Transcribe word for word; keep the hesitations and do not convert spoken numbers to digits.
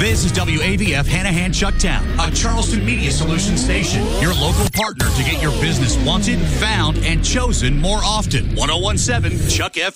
This is W A V F Hanahan Chucktown, a Charleston Media Solutions station. Your local partner to get your business wanted, found, and chosen more often. ten seventeen Chuck F M.